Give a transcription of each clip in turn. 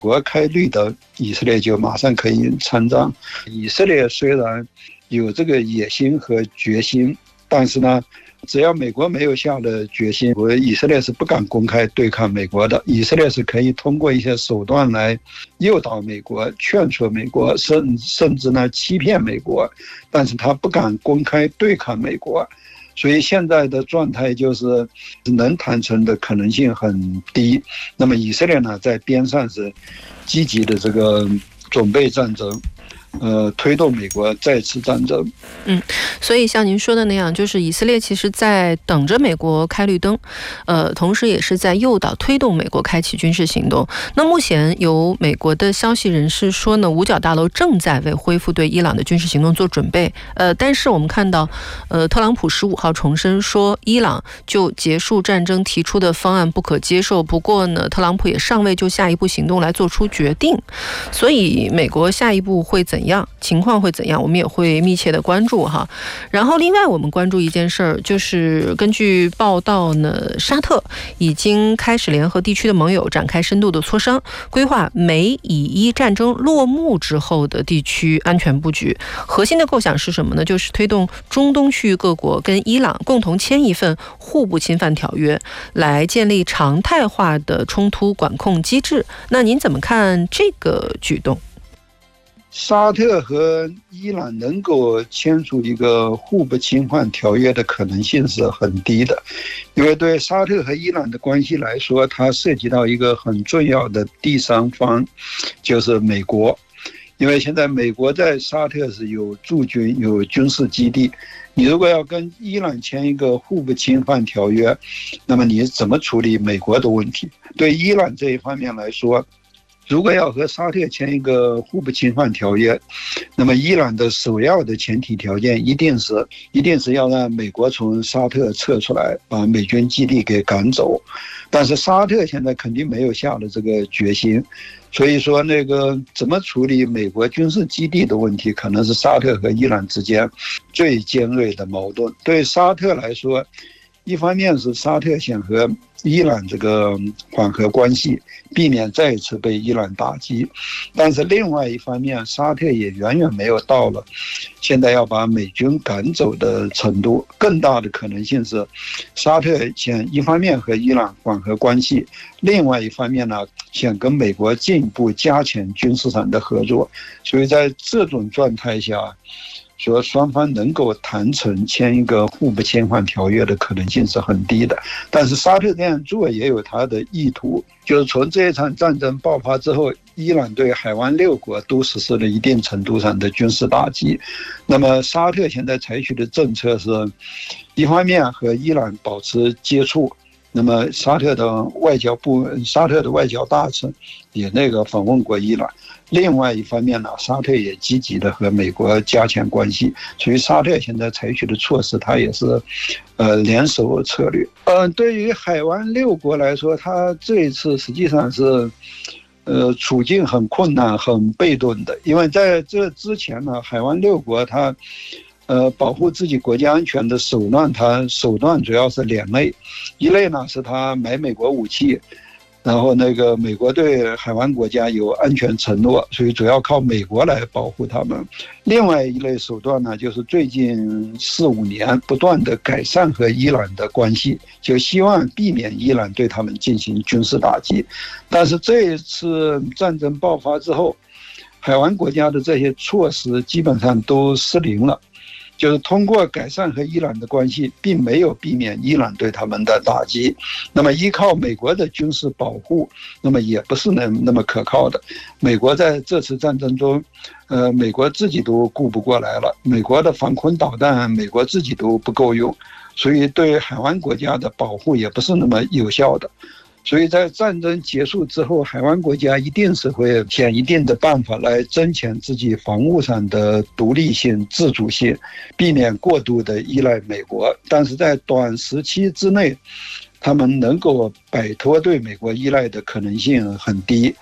国开绿灯，以色列就马上可以参战。以色列虽然有这个野心和决心，但是呢，只要美国没有下的决心，以色列是不敢公开对抗美国的。以色列是可以通过一些手段来诱导美国、劝说美国，甚至呢欺骗美国，但是他不敢公开对抗美国。所以现在的状态就是能谈成的可能性很低。那么以色列呢，在边上是积极的这个准备战争，推动美国再次战争。 所以像您说的那样，就是以色列其实在等着美国开绿灯，同时也是在诱导推动美国开启军事行动。那目前有美国的消息人士说呢，五角大楼正在为恢复对伊朗的军事行动做准备。但是我们看到，特朗普15号重申说，伊朗就结束战争提出的方案不可接受。不过呢，特朗普也尚未就下一步行动来做出决定。所以美国下一步会怎样，情况会怎样，我们也会密切的关注哈。然后另外我们关注一件事儿，就是根据报道呢，沙特已经开始联合地区的盟友展开深度的磋商，规划美以伊战争落幕之后的地区安全布局。核心的构想是什么呢？就是推动中东区域各国跟伊朗共同签一份互不侵犯条约，来建立常态化的冲突管控机制。那您怎么看这个举动？ 沙特和伊朗能够签署一个互不侵犯条约的可能性是很低的，因为对沙特和伊朗的关系来说，它涉及到一个很重要的第三方，就是美国。因为现在美国在沙特是有驻军、有军事基地，你如果要跟伊朗签一个互不侵犯条约，那么你怎么处理美国的问题？对伊朗这一方面来说，如果要和沙特签一个互不侵犯条约，那么伊朗的首要的前提条件一定是要让美国从沙特撤出来，把美军基地给赶走。但是沙特现在肯定没有下的这个决心，所以说那个怎么处理美国军事基地的问题，可能是沙特和伊朗之间最尖锐的矛盾。对沙特来说，一方面是沙特想和伊朗这个缓和关系，避免再一次被伊朗打击，但是另外一方面，沙特也远远没有到了现在要把美军赶走的程度。更大的可能性是，沙特想一方面和伊朗缓和关系，另外一方面呢，想跟美国进一步加强军事上的合作。所以在这种状态下，说双方能够谈成签一个互不侵犯条约的可能性是很低的。但是沙特这样做也有他的意图，就是从这一场战争爆发之后，伊朗对海湾6国都实施了一定程度上的军事打击。那么沙特现在采取的政策是，一方面和伊朗保持接触，那么沙特的外交大臣也访问过伊朗。另外一方面呢，沙特也积极的和美国加强关系，所以沙特现在采取的措施，它也是联手策略。对于海湾6国来说，它这一次实际上是处境很困难、很被动的，因为在这之前呢，海湾6国它保护自己国家安全的手段主要是2类，一类呢是它买美国武器。然后美国对海湾国家有安全承诺，所以主要靠美国来保护他们。另外一类手段呢，就是最近4-5年不断的改善和伊朗的关系，就希望避免伊朗对他们进行军事打击。但是这一次战争爆发之后，海湾国家的这些措施基本上都失灵了。就是通过改善和伊朗的关系，并没有避免伊朗对他们的打击。那么依靠美国的军事保护，那么也不是那么可靠的。美国在这次战争中，美国自己都顾不过来了，美国的防空导弹，美国自己都不够用，所以对海湾国家的保护也不是那么有效的。所以在战争结束之后，海湾国家一定是会想一定的办法来增强自己防务上的独立性、自主性，避免过度的依赖美国。但是在短时期之内，他们能够摆脱对美国依赖的可能性很低。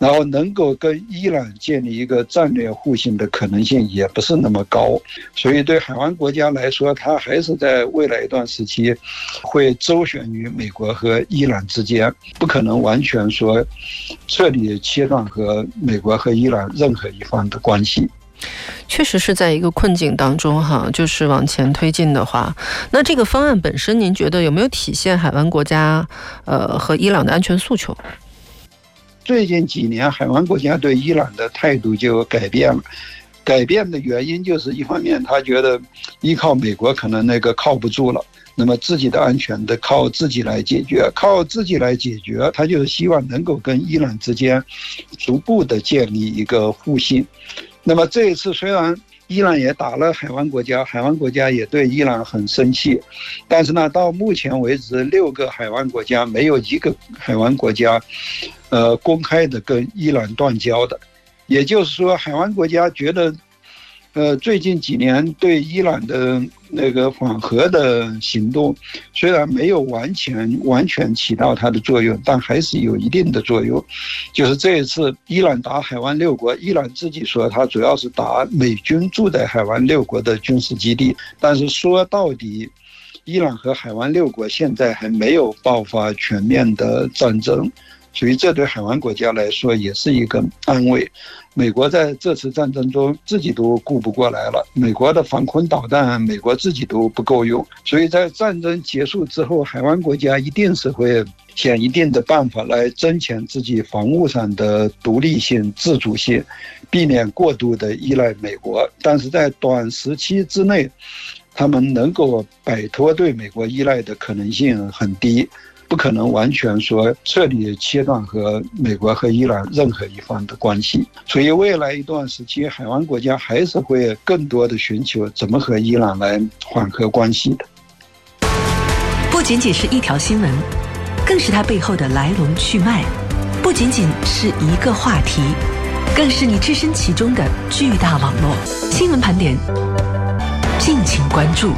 然后能够跟伊朗建立一个战略互信的可能性也不是那么高，所以对海湾国家来说，它还是在未来一段时期会周旋于美国和伊朗之间，不可能完全说彻底切断和美国和伊朗任何一方的关系。 确实是在一个困境当中哈，就是往前推进的话，那这个方案本身，您觉得有没有体现海湾国家和伊朗的安全诉求？ 最近几年，海湾国家对伊朗的态度就改变了。改变的原因就是一方面，他觉得依靠美国可能靠不住了，那么自己的安全的靠自己来解决，他就是希望能够跟伊朗之间逐步的建立一个互信。那么这一次虽然伊朗也打了海湾国家，海湾国家也对伊朗很生气，但是呢，到目前为止，6个海湾国家没有一个海湾国家，公开的跟伊朗断交的。也就是说，海湾国家觉得，最近几年对伊朗的缓和的行动，虽然没有完全起到它的作用，但还是有一定的作用。就是这一次伊朗打海湾6国，伊朗自己说它主要是打美军驻在海湾6国的军事基地，但是说到底，伊朗和海湾6国现在还没有爆发全面的战争。所以这对海湾国家来说也是一个安慰。美国在这次战争中自己都顾不过来了，美国的防空导弹美国自己都不够用，所以在战争结束之后，海湾国家一定是会想一定的办法来增强自己防务上的独立性、自主性，避免过度的依赖美国。但是在短时期之内，他们能够摆脱对美国依赖的可能性很低，不可能完全说彻底切断和美国和伊朗任何一方的关系。所以未来一段时期，海湾国家还是会更多的寻求怎么和伊朗来缓和关系的。 不仅仅是一条新闻，更是它背后的来龙去脉；不仅仅是一个话题，更是你置身其中的巨大网络。新闻盘点，敬请关注。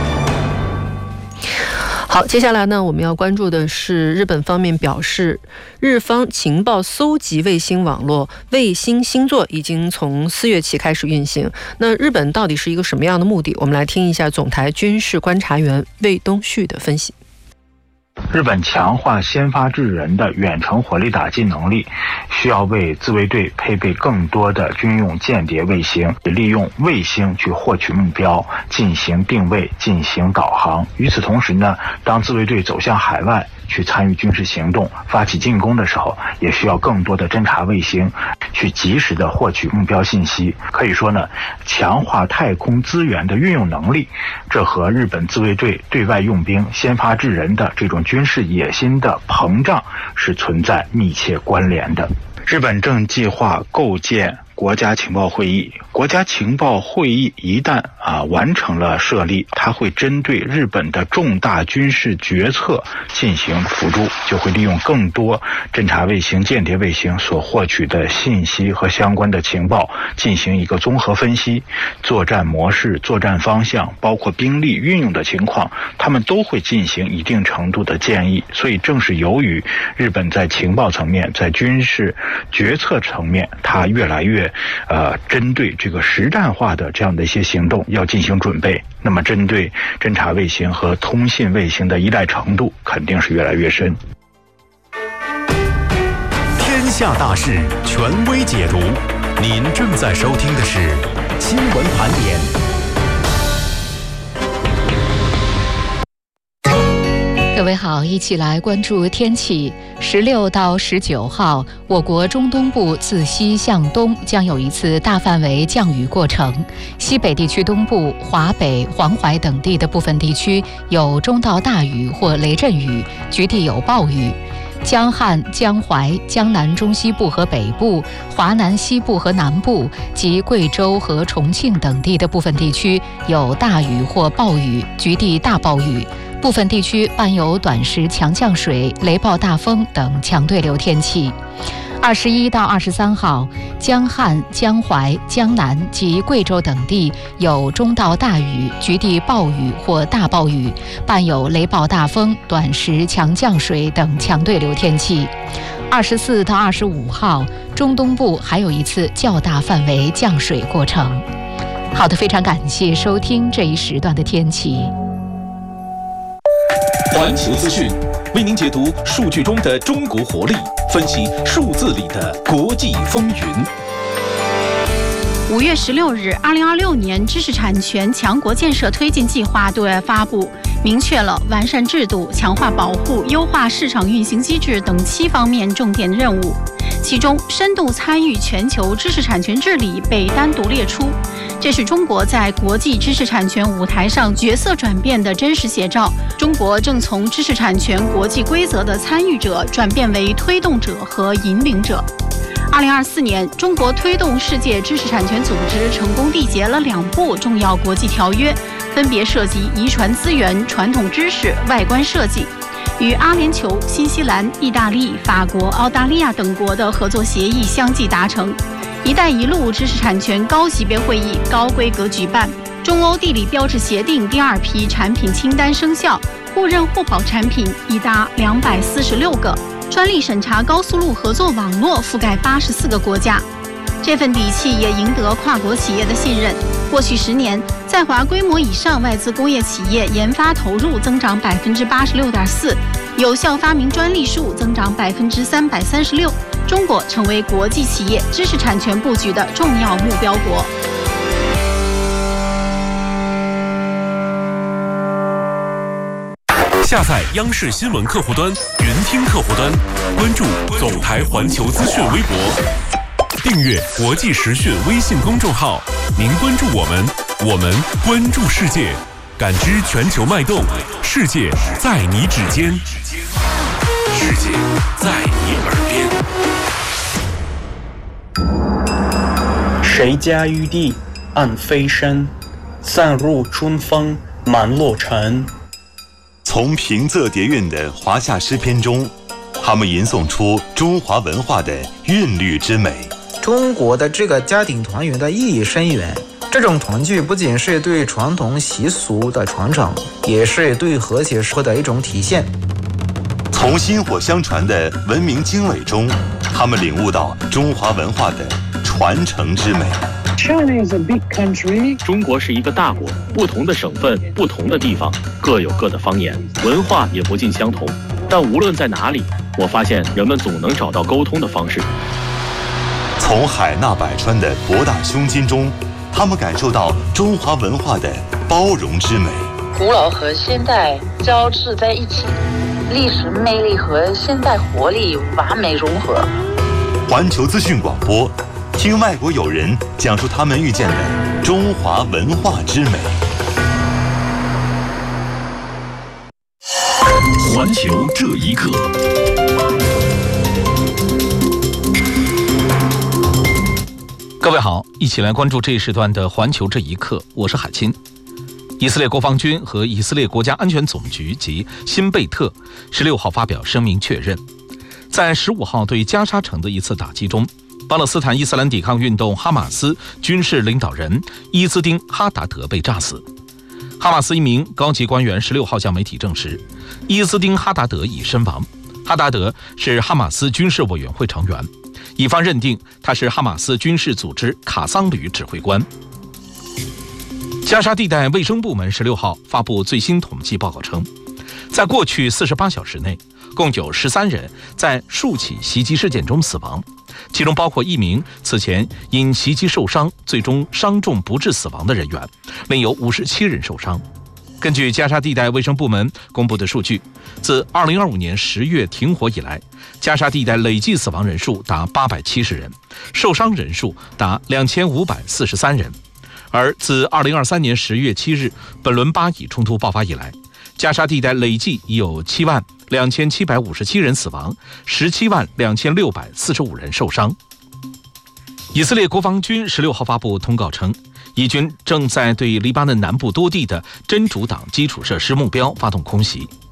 好，接下来呢，我们要关注的是日本方面表示，日方情报搜集卫星网络卫星星座已经从4月起开始运行。那日本到底是一个什么样的目的？我们来听一下总台军事观察员魏东旭的分析。 日本强化先发制人的远程火力打击能力，需要为自卫队配备更多的军用间谍卫星，利用卫星去获取目标，进行定位，进行导航。与此同时呢，当自卫队走向海外去参与军事行动、发起进攻的时候，也需要更多的侦察卫星去及时的获取目标信息。可以说呢，强化太空资源的运用能力，这和日本自卫队对外用兵、先发制人的这种军事野心的膨胀是存在密切关联的。日本正计划构建国家情报会议。国家情报会议一旦完成了设立，它会针对日本的重大军事决策进行辅助，就会利用更多侦察卫星、间谍卫星所获取的信息和相关的情报进行一个综合分析，作战模式、作战方向，包括兵力运用的情况，他们都会进行一定程度的建议。所以正是由于日本在情报层面、在军事决策层面，它越来越针对这个实战化的这样的一些行动要进行准备，那么针对侦察卫星和通信卫星的依赖程度肯定是越来越深。 天下大事权威解读，您正在收听的是新闻盘点。 各位好，一起来关注天气。16到19号，我国中东部自西向东将有一次大范围降雨过程，西北地区东部、华北、黄淮等地的部分地区有中到大雨或雷阵雨，局地有暴雨。江汉、江淮、江南中西部和北部、华南西部和南部及贵州和重庆等地的部分地区有大雨或暴雨，局地大暴雨。部分地区伴有短时强降水、雷暴大风等强对流天气。 21到23号，江汉、江淮、江南及贵州等地有中到大雨，局地暴雨或大暴雨，伴有雷暴大风、短时强降水等强对流天气。24到25号，中东部还有一次较大范围降水过程。好的，非常感谢收听这一时段的天气。 环球资讯为您解读数据中的中国活力，分析数字里的国际风云。 5月16日，2026年知识产权强国建设推进计划对外发布，明确了完善制度、强化保护、优化市场运行机制等7方面重点任务。其中，深度参与全球知识产权治理被单独列出，这是中国在国际知识产权舞台上角色转变的真实写照。中国正从知识产权国际规则的参与者转变为推动者和引领者。2024年，中国推动世界知识产权组织成功缔结了2部重要国际条约，分别涉及遗传资源、传统知识、外观设计。与阿联酋、新西兰、意大利、法国、澳大利亚等国的合作协议相继达成。“一带一路”知识产权高级别会议高规格举办。中欧地理标志协定第2批产品清单生效，互认互保产品已达246个。专利审查高速路合作网络覆盖84个国家。这份底气也赢得跨国企业的信任。过去10年，在华规模以上外资工业企业研发投入增长86.4%，有效发明专利数增长336%。中国成为国际企业知识产权布局的重要目标国。 下载央视新闻客户端、云听客户端，关注总台环球资讯微博，订阅国际时讯微信公众号。您关注我们，我们关注世界，感知全球脉动，世界在你指尖，世界在你耳边。谁家玉帝暗飞身，散入春风满洛尘。 从平仄叠韵的华夏诗篇中，他们吟诵出中华文化的韵律之美。 中国的这个家庭团圆的意义深远，这种团聚不仅是对传统习俗的传承，也是对和谐社会的一种体现。 从薪火相传的文明经纬中，他们领悟到中华文化的传承之美。 China is a big country. 中国是一个大国，不同的省份、不同的地方各有各的方言，文化也不尽相同。但无论在哪里，我发现人们总能找到沟通的方式。 从海纳百川的博大胸襟中，他们感受到中华文化的包容之美。 古老和现代交织在一起，历史魅力和现代活力完美融合。 环球资讯广播，听外国友人讲述他们遇见的中华文化之美。 环球这一刻，各位好，一起来关注这一时段的环球这一刻，我是海清。以色列国防军和以色列国家安全总局及辛贝特16号发表声明确认，在15号对加沙城的一次打击中，巴勒斯坦伊斯兰抵抗运动哈马斯军事领导人伊兹丁·哈达德被炸死。哈马斯一名高级官员16号向媒体证实，伊兹丁·哈达德已身亡。哈达德是哈马斯军事委员会成员，以方认定他是哈马斯军事组织卡桑旅指挥官。加沙地带卫生部门16号发布最新统计报告称，在过去48小时内，共有13人在数起袭击事件中死亡，其中包括一名此前因袭击受伤最终伤重不治死亡的人员，另有57人受伤。根据加沙地带卫生部门公布的数据，自2025年10月停火以来，加沙地带累计死亡人数达870人，受伤人数达2543人。而自2023年10月7日本轮巴以冲突爆发以来，加沙地带累计已有72757人死亡，172645人受伤。以色列国防军16号发布通告称，以军正在对黎巴嫩南部多地的真主党基础设施目标发动空袭。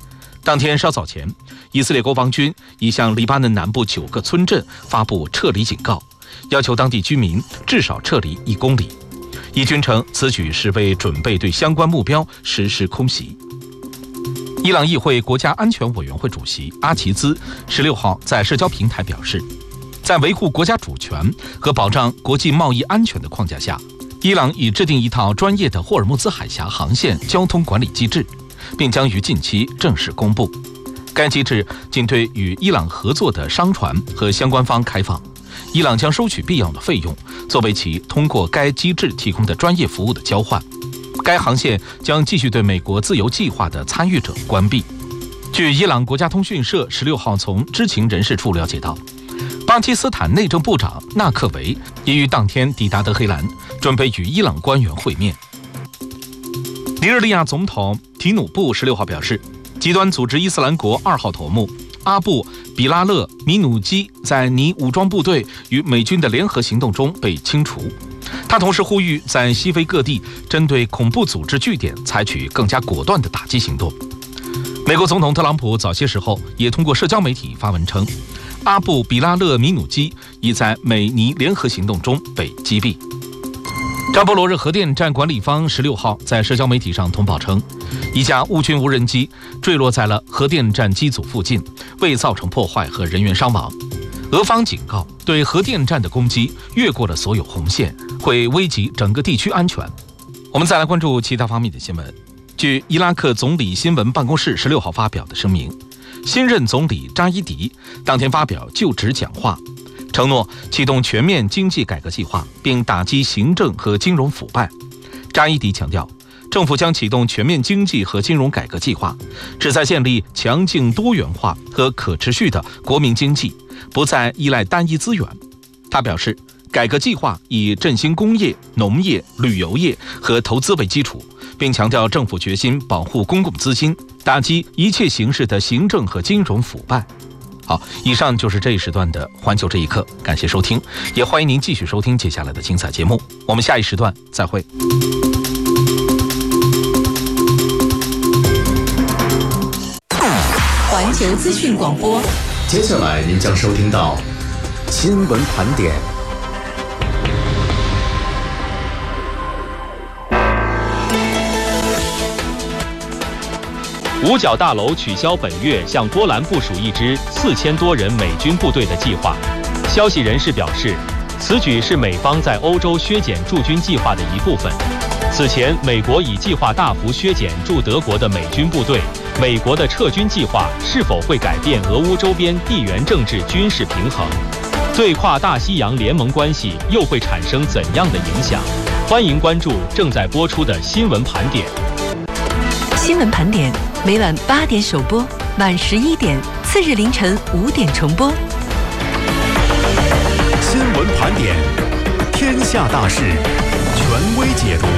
当天稍早前，以色列国防军已向黎巴嫩南部9个村镇发布撤离警告，要求当地居民至少撤离1公里。以军称此举是为准备对相关目标实施空袭。伊朗议会国家安全委员会主席阿齐兹16号在社交平台表示，在维护国家主权和保障国际贸易安全的框架下，伊朗已制定一套专业的霍尔木兹海峡航线交通管理机制，并将于近期正式公布。该机制仅对与伊朗合作的商船和相关方开放，伊朗将收取必要的费用，作为其通过该机制提供的专业服务的交换。该航线将继续对美国自由计划的参与者关闭。据伊朗国家通讯社16号从知情人士处了解到，巴基斯坦内政部长纳克维已于当天抵达德黑兰，准备与伊朗官员会面。尼日利亚总统提努布16号表示，极端组织伊斯兰国2号头目阿布·比拉勒·米努基在尼武装部队与美军的联合行动中被清除。他同时呼吁在西非各地针对恐怖组织据点采取更加果断的打击行动。美国总统特朗普早些时候也通过社交媒体发文称，阿布·比拉勒·米努基已在美尼联合行动中被击毙。扎波罗热核电站管理方16号在社交媒体上通报称，一架乌军无人机坠落在了核电站机组附近，未造成破坏和人员伤亡。俄方警告，对核电站的攻击越过了所有红线，会危及整个地区安全。我们再来关注其他方面的新闻。据伊拉克总理新闻办公室16号发表的声明，新任总理扎伊迪当天发表就职讲话，承诺启动全面经济改革计划，并打击行政和金融腐败。扎伊迪强调，政府将启动全面经济和金融改革计划，旨在建立强劲多元化和可持续的国民经济，不再依赖单一资源。他表示，改革计划以振兴工业、农业、旅游业和投资为基础，并强调政府决心保护公共资金，打击一切形式的行政和金融腐败。好，以上就是这一时段的环球这一刻，感谢收听，也欢迎您继续收听接下来的精彩节目。我们下一时段再会。 环球资讯广播， 接下来您将收听到新闻盘点。 五角大楼取消本月向波兰部署一支4000多人美军部队的计划。消息人士表示，此举是美方在欧洲削减驻军计划的一部分。此前，美国已计划大幅削减驻德国的美军部队。美国的撤军计划是否会改变俄乌周边地缘政治军事平衡？对跨大西洋联盟关系又会产生怎样的影响？欢迎关注正在播出的新闻盘点。 新闻盘点每晚8点首播，晚11点，次日凌晨5点重播。 新闻盘点，天下大事，权威解读。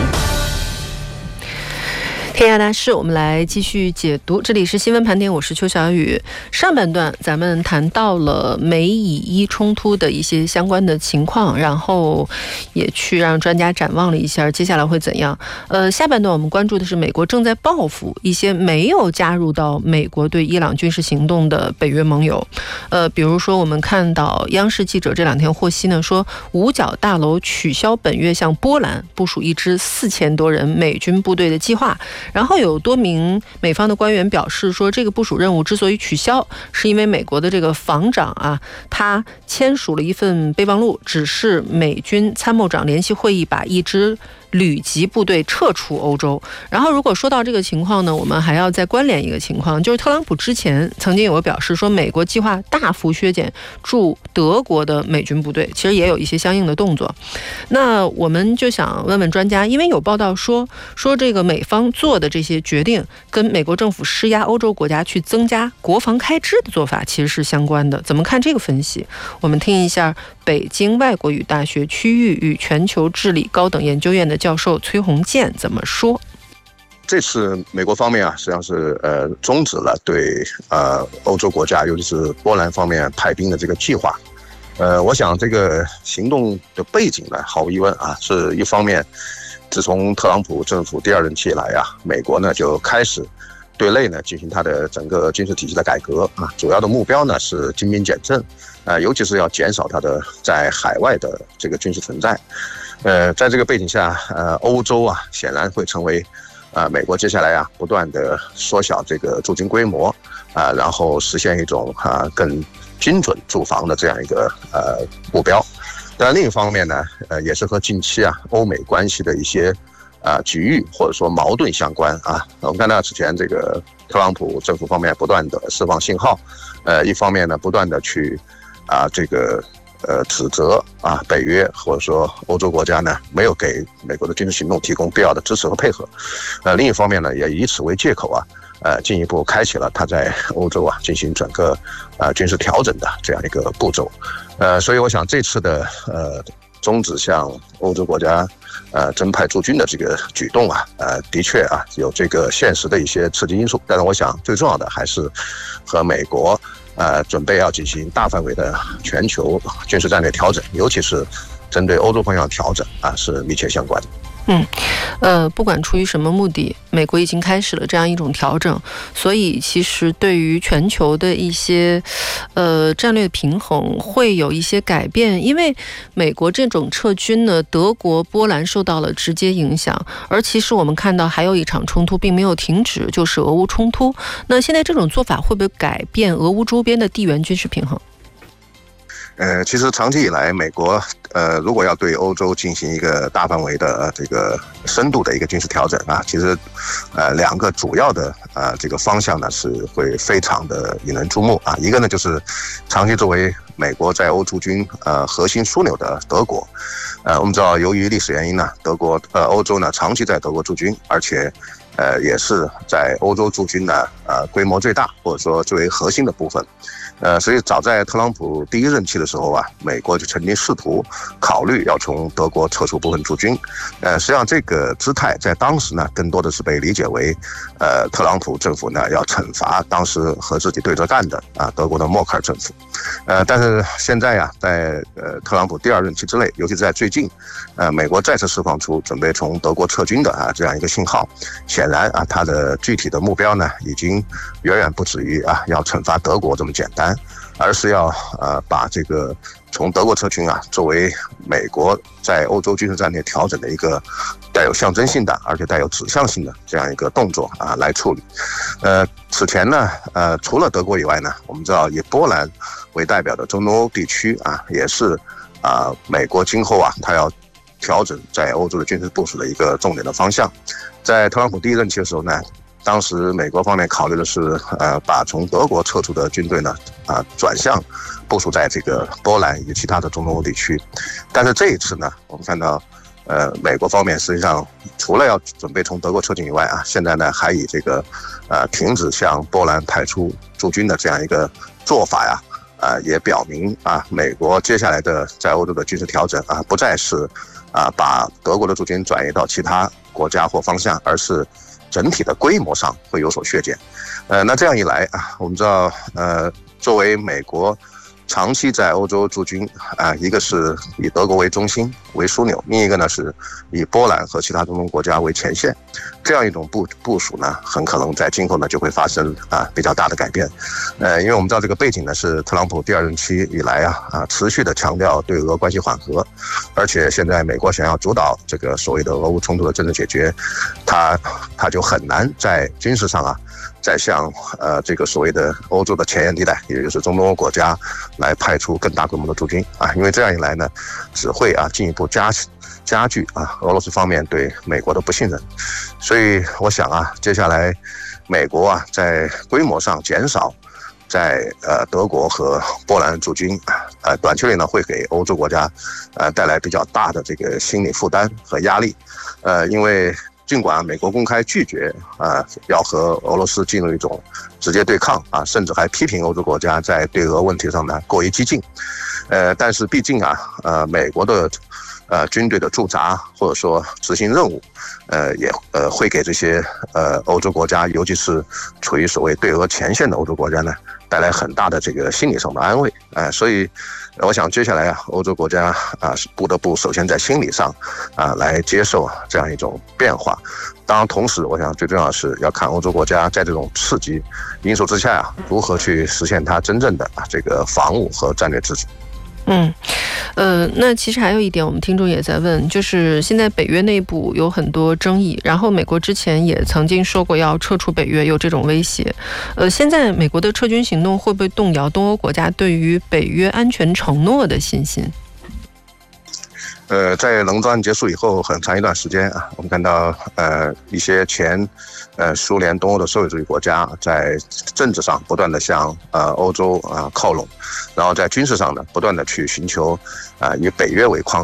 天下大事，我们来继续解读。这里是新闻盘点，我是邱小雨。上半段咱们谈到了美以伊冲突的一些相关的情况，然后也去让专家展望了一下接下来会怎样。下半段我们关注的是美国正在报复一些没有加入到美国对伊朗军事行动的北约盟友。比如说我们看到央视记者这2天获悉呢，说五角大楼取消本月向波兰部署一支4000多人美军部队的计划。然后有多名美方的官员表示说，这个部署任务之所以取消，是因为美国的这个防长啊，他签署了一份备忘录，指示美军参谋长联席会议把一支旅级部队撤出欧洲。然后如果说到这个情况呢，我们还要再关联一个情况，就是特朗普之前曾经有个表示说，美国计划大幅削减驻德国的美军部队，其实也有一些相应的动作。那我们就想问问专家，因为有报道说这个美方做的这些决定跟美国政府施压欧洲国家去增加国防开支的做法其实是相关的，怎么看这个分析？我们听一下北京外国语大学区域与全球治理高等研究院的教授崔洪建怎么说。 这次美国方面啊，实际上是终止了对欧洲国家，尤其是波兰方面派兵的这个计划。我想这个行动的背景呢，毫无疑问啊，是一方面，自从特朗普政府第2任期以来啊，美国呢就开始对内呢进行它的整个军事体系的改革啊，主要的目标呢是精兵简政，尤其是要减少它的在海外的这个军事存在。在这个背景下，欧洲啊显然会成为美国接下来啊不断的缩小这个驻军规模然后实现一种更精准驻防的这样一个目标。但另一方面呢，也是和近期欧美关系的一些局域或者说矛盾相关我们看到此前这个特朗普政府方面不断的释放信号，一方面呢不断的去这个指责北约或者说欧洲国家呢没有给美国的军事行动提供必要的支持和配合，另一方面呢也以此为借口进一步开启了他在欧洲进行整个军事调整的这样一个步骤。所以我想这次的终止向欧洲国家增派驻军的这个举动的确有这个现实的一些刺激因素，但是我想最重要的还是和美国准备要进行大范围的全球军事战略调整，尤其是针对欧洲方向的调整是密切相关的。 不管出于什么目的，美国已经开始了这样一种调整，所以其实对于全球的一些战略平衡会有一些改变。因为美国这种撤军呢，德国、波兰受到了直接影响，而其实我们看到还有一场冲突并没有停止，就是俄乌冲突。那现在这种做法会不会改变俄乌周边的地缘军事平衡？ 其实长期以来，美国如果要对欧洲进行一个大范围的这个深度的一个军事调整其实两个主要的这个方向呢是会非常的引人注目一个呢就是长期作为美国在欧驻军核心枢纽的德国，我们知道由于历史原因呢，欧洲呢长期在德国驻军，而且也是在欧洲驻军呢规模最大或者说最为核心的部分。所以早在特朗普第一任期的时候美国就曾经试图考虑要从德国撤出部分驻军。实际上这个姿态在当时呢，更多的是被理解为特朗普政府呢要惩罚当时和自己对着干的德国的默克尔政府。但是现在在特朗普第二任期之内，尤其是在最近，美国再次释放出准备从德国撤军的这样一个信号。显然它的具体的目标呢，已经远远不止于要惩罚德国这么简单，而是要把这个从德国撤军作为美国在欧洲军事战略调整的一个带有象征性的而且带有指向性的这样一个动作来处理。此前呢除了德国以外呢，我们知道以波兰为代表的中东欧地区也是美国今后它要调整在欧洲的军事部署的一个重点的方向。在特朗普第一任期的时候呢，当时美国方面考虑的是把从德国撤出的军队呢转向部署在这个波兰以及其他的中东欧地区。但是这一次呢，我们看到美国方面实际上除了要准备从德国撤军以外现在呢还以这个停止向波兰派出驻军的这样一个做法也表明美国接下来的在欧洲的军事调整不再是把德国的驻军转移到其他国家或方向，而是整体的规模上会有所削减。那这样一来我们知道作为美国长期在欧洲驻军一个是以德国为中心为枢纽，另一个呢是以波兰和其他中东国家为前线。这样一种部署呢，很可能在今后呢就会发生比较大的改变。因为我们知道这个背景呢是特朗普第二任期以来持续的强调对俄关系缓和，而且现在美国想要主导这个所谓的俄乌冲突的政治解决，他就很难在军事上再向这个所谓的欧洲的前沿地带，也就是中东欧国家来派出更大规模的驻军因为这样一来呢，只会进一步加剧俄罗斯方面对美国的不信任。所以我想接下来美国在规模上减少在德国和波兰驻军短期内呢会给欧洲国家带来比较大的这个心理负担和压力。因为尽管美国公开拒绝要和俄罗斯进入一种直接对抗甚至还批评欧洲国家在对俄问题上呢过于激进，但是毕竟美国的军队的驻扎或者说执行任务也会给这些欧洲国家，尤其是处于所谓对俄前线的欧洲国家呢带来很大的这个心理上的安慰所以我想接下来欧洲国家是不得不首先在心理上来接受这样一种变化。当然，同时我想最重要的是要看欧洲国家在这种刺激因素之下如何去实现它真正的这个防务和战略自主。 那其实还有一点，我们听众也在问，就是现在北约内部有很多争议，然后美国之前也曾经说过要撤出北约，有这种威胁。现在美国的撤军行动会不会动摇东欧国家对于北约安全承诺的信心？ 在冷战结束以后很长一段时间我们看到一些前苏联东欧的社会主义国家在政治上不断的向欧洲靠拢，然后在军事上呢不断的去寻求以北约为框